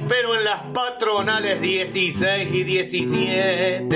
espero en las patronales 16 y 17.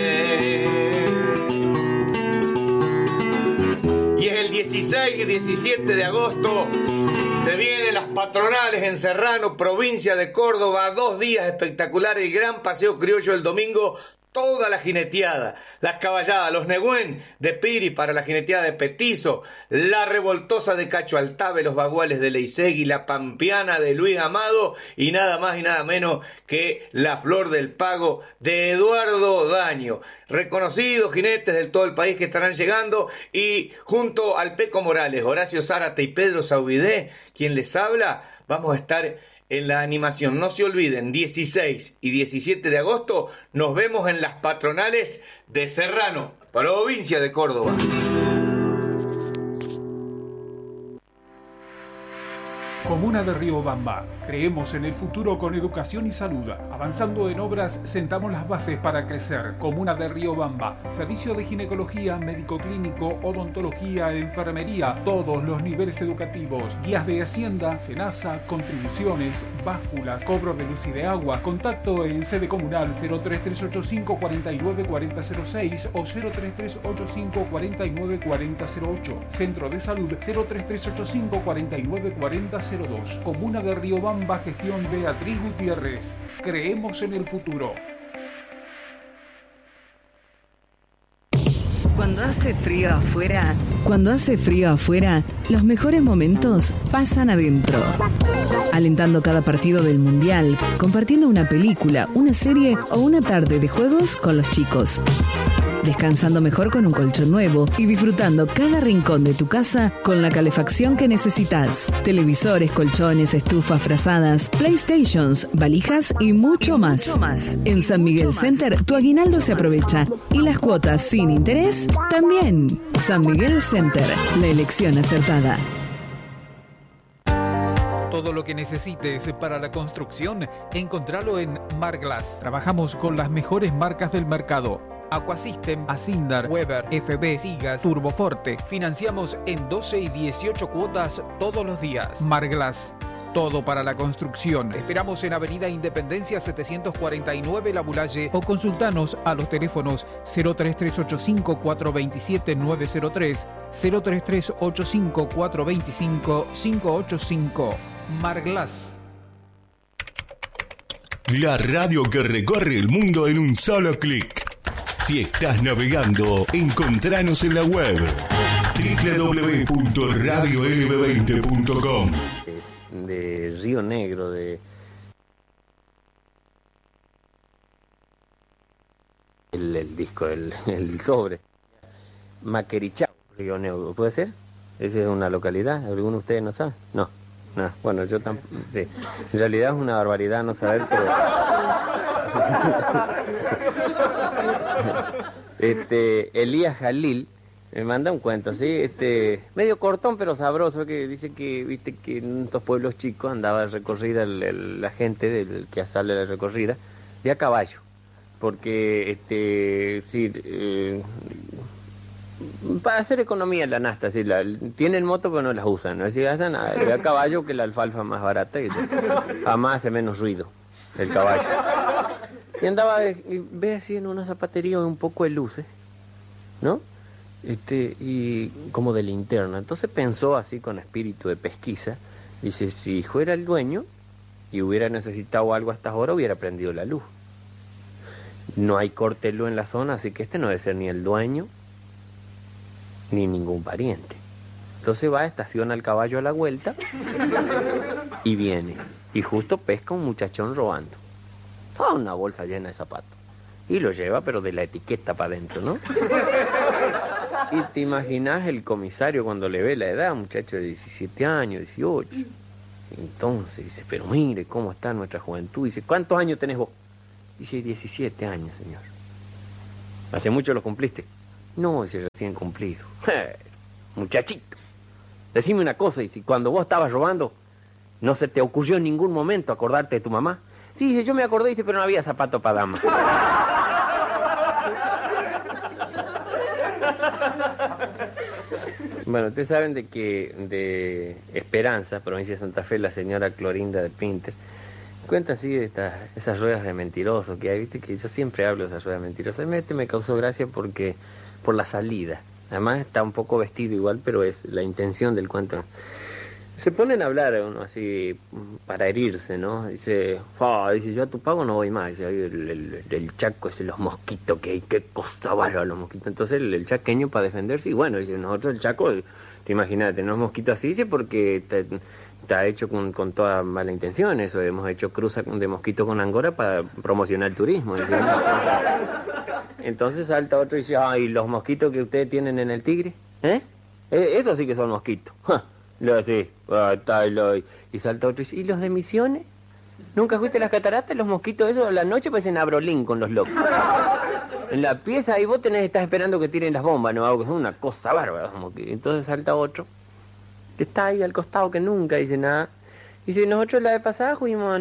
Y es el 16 y 17 de agosto. Se vienen las patronales en Serrano, provincia de Córdoba. 2 días espectaculares, el gran paseo criollo el domingo. Toda la jineteada, las caballadas, los negüén de Piri para la jineteada de Petizo, la revoltosa de Cacho Altave, los baguales de Leisegui, la pampeana de Luis Amado y nada más y nada menos que la Flor del Pago de Eduardo Daño. Reconocidos jinetes de todo el país que estarán llegando y junto al Peco Morales, Horacio Zárate y Pedro Saubidé, quien les habla, vamos a estar en la animación. No se olviden, 16 y 17 de agosto nos vemos en las patronales de Serrano, provincia de Córdoba. Comuna de Riobamba. Creemos en el futuro con educación y salud. Avanzando en obras, sentamos las bases para crecer. Comuna de Riobamba. Servicio de ginecología, médico clínico, odontología, enfermería, todos los niveles educativos. Guías de Hacienda, Senasa, contribuciones, básculas, cobro de luz y de agua. Contacto en sede comunal 03385 49 4006 o 03385 49 4008. Centro de Salud 03385 49 4002. Comuna de Riobamba, gestión Beatriz Gutiérrez. Creemos en el futuro. Cuando hace frío afuera, los mejores momentos pasan adentro. Alentando cada partido del Mundial, compartiendo una película, una serie o una tarde de juegos con los chicos. Descansando mejor con un colchón nuevo y disfrutando cada rincón de tu casa con la calefacción que necesitas. Televisores, colchones, estufas, frazadas, PlayStations, valijas y mucho más. En San Miguel Center, tu aguinaldo se aprovecha y las cuotas sin interés también. San Miguel Center, la elección acertada. Todo lo que necesites para la construcción, encontralo en Marglass. Trabajamos con las mejores marcas del mercado. Aquasystem, Asindar, Weber, FB, Sigas, Turboforte. Financiamos en 12 y 18 cuotas todos los días. Marglass, todo para la construcción. Esperamos en Avenida Independencia 749 La Bulalle o consultanos a los teléfonos 03385 427 903, 03385 425 585. Marglass. La radio que recorre el mundo en un solo clic. Si estás navegando, encontranos en la web www.radiolb20.com. De Río Negro, de el disco, el sobre Maquerichao, Río Negro, ¿puede ser? ¿Esa es una localidad? ¿Alguno de ustedes no sabe? No. Bueno, yo tampoco. Sí. En realidad es una barbaridad no saber, pero Elías Jalil me manda un cuento, ¿sí? Medio cortón pero sabroso, que dice que, viste, que en estos pueblos chicos andaba recorrida la gente del que sale la recorrida de a caballo, porque para hacer economía en la nasta, ¿sí? Tienen moto pero no las usan, ¿no? Si hacen de a caballo, que la alfalfa más barata y jamás hace menos ruido el caballo. Y andaba, ve así en una zapatería un poco de luces, ¿no? Y como de linterna. Entonces pensó así con espíritu de pesquisa. Dice, si fuera el dueño y hubiera necesitado algo a estas horas, hubiera prendido la luz. No hay corte de luz en la zona, así que no debe ser ni el dueño ni ningún pariente. Entonces va, estaciona el caballo a la vuelta y viene. Y justo pesca un muchachón robando. Una bolsa llena de zapatos. Y lo lleva, pero de la etiqueta para adentro, ¿no? Y te imaginas el comisario cuando le ve la edad, un muchacho de 17 años, 18. Entonces dice, pero mire cómo está nuestra juventud. Dice, ¿cuántos años tenés vos? Dice, 17 años, señor. ¿Hace mucho lo cumpliste? No, dice, recién cumplido. Muchachito, decime una cosa, y si cuando vos estabas robando, ¿no se te ocurrió en ningún momento acordarte de tu mamá? Sí, dice, yo me acordé, dice, pero no había zapato para dama. Bueno, ustedes saben de Esperanza, provincia de Santa Fe, la señora Clorinda de Pinter, Cuenta así de esas ruedas de mentiroso que hay, viste que yo siempre hablo de esas ruedas de mentiroso. Me causó gracia porque por la salida. Además está un poco vestido igual, pero es la intención del cuento. Se ponen a hablar uno así para herirse, ¿no? Dice, yo a tu pago no voy más. Dice, el chaco, los mosquitos que hay, qué cosa bárbara los mosquitos. Entonces el chaqueño para defenderse, y bueno, dice, nosotros el chaco, te imaginas, tenemos mosquitos así, dice, porque está hecho con toda mala intención eso. Hemos hecho cruza de mosquito con angora para promocionar el turismo. Dice, entonces salta otro y dice, ay, los mosquitos que ustedes tienen en el Tigre, esos sí que son mosquitos. Sí, y salta otro y dice, ¿y los de Misiones? ¿Nunca fuiste a las cataratas? Los mosquitos esos a la noche parecen abrolín con los locos. En la pieza ahí vos estás esperando que tiren las bombas, ¿no? Algo que es una cosa bárbara. Entonces salta otro, que está ahí al costado, que nunca dice nada. Dice, nosotros la vez pasada fuimos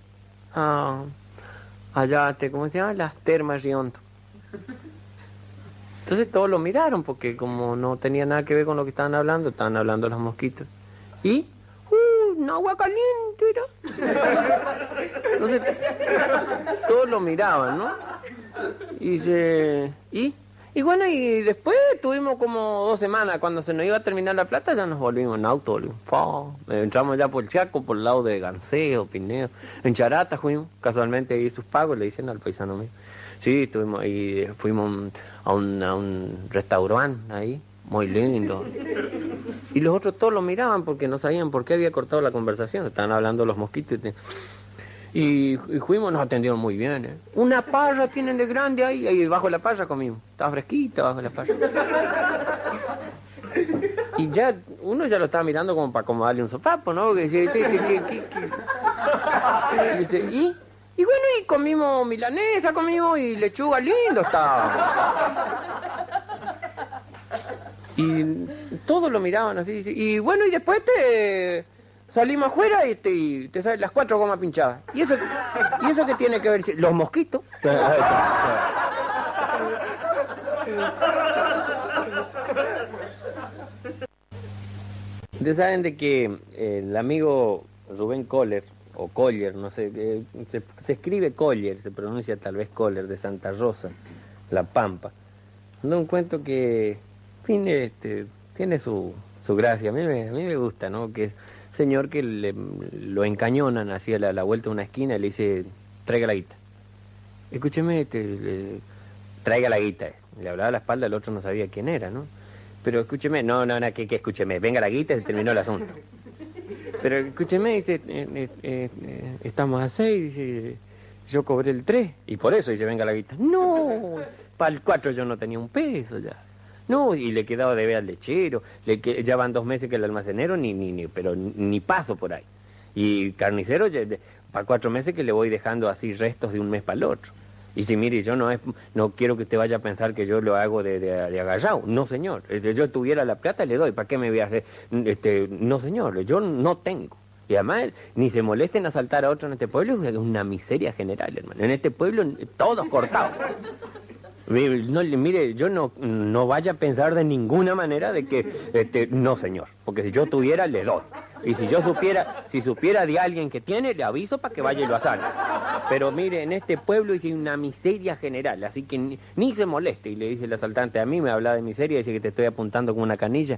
allá, ¿cómo se llama? Las Termas Riondo. Entonces todos lo miraron, porque como no tenía nada que ver con lo que estaban hablando los mosquitos. Y, un agua caliente, ¿no? Entonces, todos lo miraban, ¿no? Y dice, y bueno, y después tuvimos como 2 semanas, cuando se nos iba a terminar la plata, ya nos volvimos en auto, entramos ya por el Chaco, por el lado de Ganseo, Pineo, en Charata fuimos, casualmente ahí sus pagos, le dicen al paisano mío. Sí, estuvimos ahí, fuimos a un restaurante ahí, muy lindo. Y los otros todos lo miraban porque no sabían por qué había cortado la conversación, estaban hablando los mosquitos. Y fuimos, nos atendieron muy bien. Una parra tienen de grande ahí bajo la parra comimos. Estaba fresquita bajo la parra. Y ya, uno ya lo estaba mirando como para darle un sopapo, ¿no? Que dice, y bueno, y comimos milanesa, y lechuga, lindo estaba. Y todos lo miraban así, y bueno, y después salimos afuera y te salen las 4 gomas pinchadas. ¿Y eso qué tiene que ver? Los mosquitos. Ustedes saben de que el amigo Rubén Coller, o Coller, no sé, se escribe Coller, se pronuncia tal vez Coller, de Santa Rosa, La Pampa. No, un cuento que tiene su gracia, a mí me gusta, ¿no? Que es señor que lo encañonan así a la vuelta de una esquina y le dice, traiga la guita. Escúcheme, traiga la guita. Le hablaba a la espalda, el otro no sabía quién era, ¿no? Pero escúcheme, no, que escúcheme, venga la guita y se terminó el asunto. Pero escúcheme, dice, estamos a 6, dice, yo cobré el 3, y por eso dice, venga la guita. No, para el 4 yo no tenía un peso ya. No, y le quedaba de ver al lechero, ya van 2 meses que el almacenero ni paso por ahí. Y carnicero, para 4 meses que le voy dejando así restos de un mes para el otro. Y si mire, yo no quiero que usted vaya a pensar que yo lo hago de agarrado. No, señor. Yo tuviera la plata, le doy. ¿Para qué me voy a hacer? No, señor, yo no tengo. Y además, ni se molesten a asaltar a otro en este pueblo, es una miseria general, hermano. En este pueblo, todos cortados. Mire, yo no vaya a pensar de ninguna manera de que, no, señor. Porque si yo tuviera, le doy. Y si supiera de alguien que tiene, le aviso para que vaya y lo asalte. Pero mire, en este pueblo es una miseria general, así que ni se moleste. Y le dice el asaltante, a mí me habla de miseria y dice que te estoy apuntando con una canilla.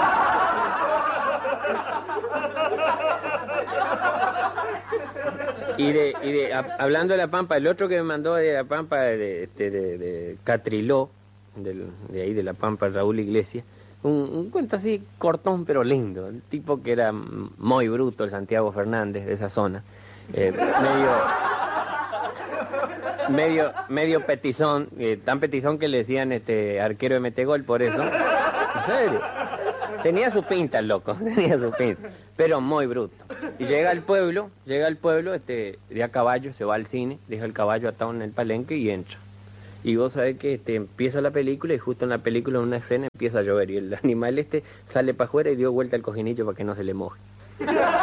Hablando de La Pampa, el otro que me mandó de La Pampa, de Catriló, de ahí de La Pampa, Raúl Iglesias, un cuento así cortón pero lindo, el tipo que era muy bruto, el Santiago Fernández de esa zona, medio petizón, tan petizón que le decían arquero de metegol por eso. En serio. Tenía su pinta el loco, pero muy bruto. Y llega al pueblo, de a caballo, se va al cine, deja el caballo atado en el palenque y entra. Y vos sabés que empieza la película y justo en la película, en una escena, empieza a llover y el animal sale para afuera y dio vuelta al cojinillo para que no se le moje.